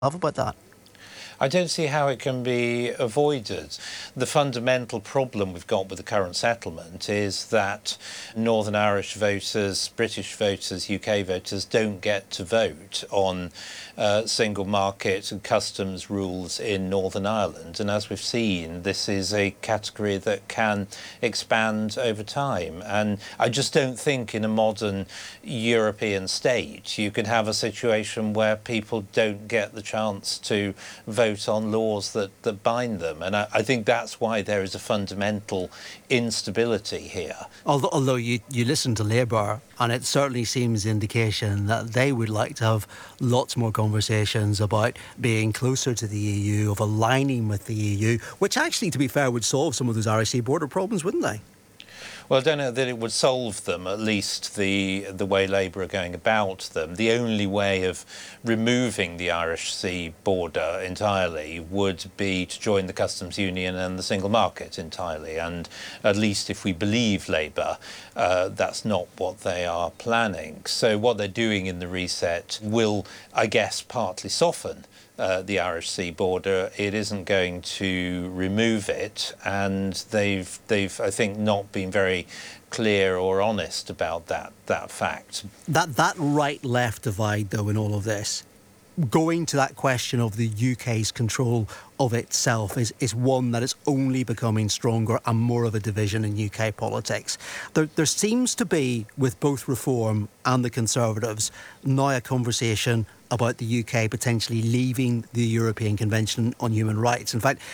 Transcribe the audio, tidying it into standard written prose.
have about that? I don't see how it can be avoided. The fundamental problem we've got with the current settlement is that Northern Irish voters, British voters, UK voters don't get to vote on single market and customs rules in Northern Ireland. And as we've seen, this is a category that can expand over time. And I just don't think in a modern European state you can have a situation where people don't get the chance to vote on laws that bind them. And I think that's why there is a fundamental instability here. Although you listen to Labour, and it certainly seems the indication that they would like to have lots more conversations about being closer to the EU, of aligning with the EU, which actually, to be fair, would solve some of those Irish Sea border problems, wouldn't they? Well, I don't know that it would solve them, at least the way Labour are going about them. The only way of removing the Irish Sea border entirely would be to join the customs union and the single market entirely. And at least if we believe Labour, that's not what they are planning. So what they're doing in the reset will, I guess, partly soften the Irish Sea border. It isn't going to remove it, and they've I think not been very clear or honest about that fact. That right-left divide, though, in all of this, going to that question of the UK's control of itself is one that is only becoming stronger and more of a division in UK politics. There seems to be, with both Reform and the Conservatives, now a conversation about the UK potentially leaving the European Convention on Human Rights. In fact,